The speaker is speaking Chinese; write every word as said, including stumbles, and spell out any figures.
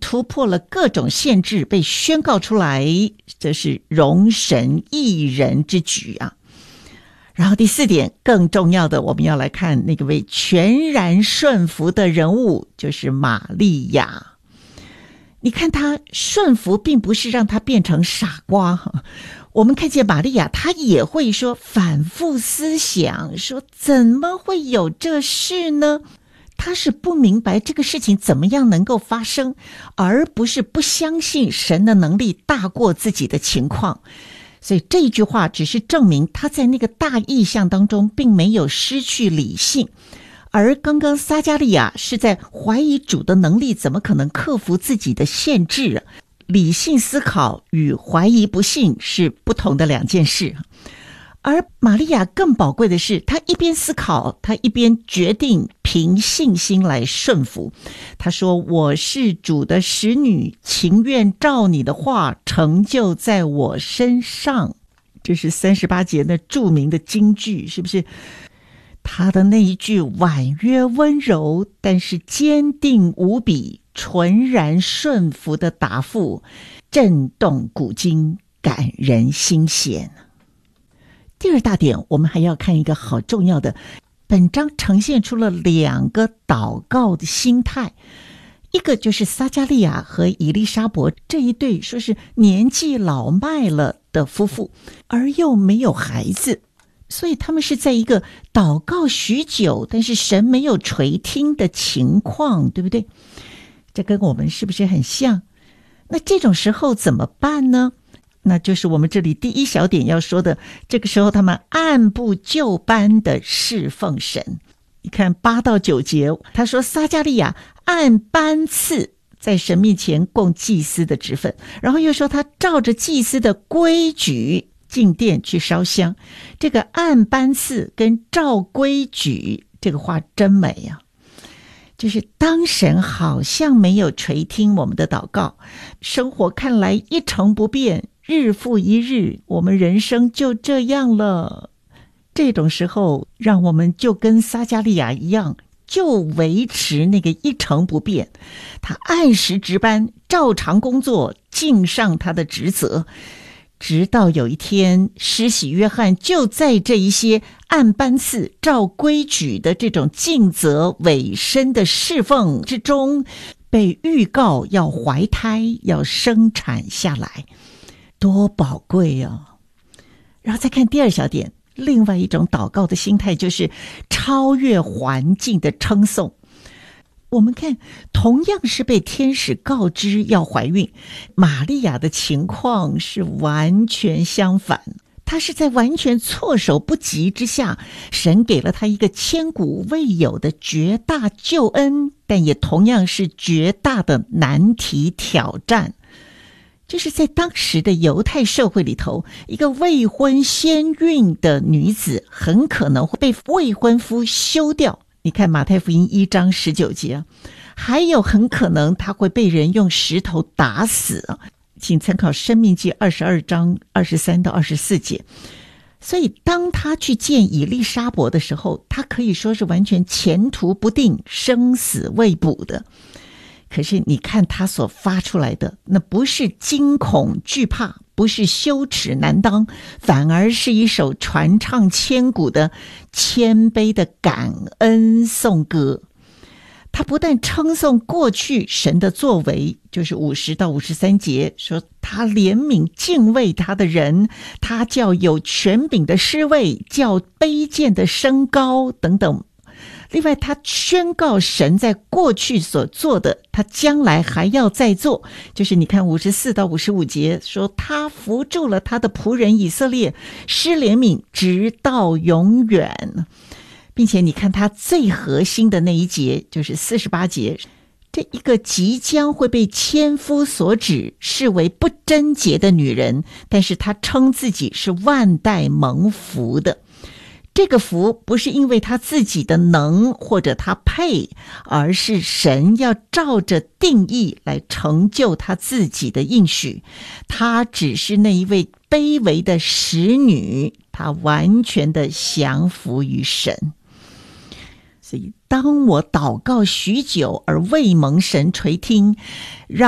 突破了各种限制，被宣告出来，这是容神一人之举啊。然后第四点，更重要的，我们要来看那个位全然顺服的人物，就是玛利亚。你看他顺服并不是让他变成傻瓜，我们看见玛利亚她也会说反复思想，说怎么会有这事呢？他是不明白这个事情怎么样能够发生，而不是不相信神的能力大过自己的情况。所以这一句话只是证明他在那个大意象当中并没有失去理性，而刚刚撒迦利亚是在怀疑主的能力怎么可能克服自己的限制。理性思考与怀疑不信是不同的两件事。而玛利亚更宝贵的是，她一边思考，她一边决定凭信心来顺服。她说，我是主的使女，情愿照你的话成就在我身上。这是三十八节的著名的金句，是不是？她的那一句婉约温柔但是坚定无比纯然顺服的答复，震动古今，感人心弦。第二大点，我们还要看一个好重要的，本章呈现出了两个祷告的心态。一个就是撒迦利亚和以利沙伯这一对说是年纪老迈了的夫妇，而又没有孩子，所以他们是在一个祷告许久但是神没有垂听的情况，对不对？这跟我们是不是很像？那这种时候怎么办呢？那就是我们这里第一小点要说的，这个时候他们按部就班的侍奉神。你看八到九节，他说撒迦利亚按班次在神面前供祭司的职分，然后又说他照着祭司的规矩进殿去烧香。这个按班次跟照规矩，这个话真美啊！就是当神好像没有垂听我们的祷告，生活看来一成不变，日复一日，我们人生就这样了。这种时候，让我们就跟撒迦利亚一样，就维持那个一成不变。他按时值班，照常工作，尽上他的职责。直到有一天，施洗约翰就在这一些按班次、照规矩的这种尽责委身的侍奉之中，被预告要怀胎，要生产下来，多宝贵啊！然后再看第二小点，另外一种祷告的心态就是超越环境的称颂。我们看，同样是被天使告知要怀孕，玛利亚的情况是完全相反。她是在完全措手不及之下，神给了她一个千古未有的绝大救恩，但也同样是绝大的难题挑战。就是在当时的犹太社会里头，一个未婚先孕的女子很可能会被未婚夫休掉。你看马太福音一章十九节，还有很可能他会被人用石头打死，请参考申命记二十二章二十三到二十四节。所以当他去见以利沙伯的时候，他可以说是完全前途不定，生死未卜的。可是你看他所发出来的，那不是惊恐惧怕，不是羞耻难当，反而是一首传唱千古的谦卑的感恩颂歌。他不但称颂过去神的作为，就是五十到五十三节，说他怜悯敬畏他的人，他叫有权柄的失位，叫卑贱的升高等等。另外他宣告神在过去所做的，他将来还要再做，就是你看五十四到五十五节说他扶助了他的仆人以色列，施怜悯直到永远。并且你看他最核心的那一节，就是四十八节，这一个即将会被千夫所指视为不贞洁的女人，但是她称自己是万代蒙福的。这个福不是因为他自己的能或者他配，而是神要照着定义来成就他自己的应许。他只是那一位卑微的使女，他完全的降服于神。所以当我祷告许久而未蒙神垂听，让